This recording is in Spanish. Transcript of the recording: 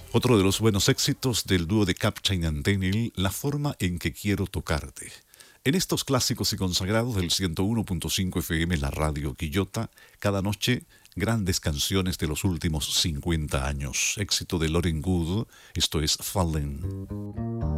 Otro de los buenos éxitos del dúo de Captain and Daniel, La forma en que quiero tocarte. En estos clásicos y consagrados del 101.5 FM, la radio Quillota, cada noche grandes canciones de los últimos 50 años. Éxito de Lauren Good, esto es Fallen.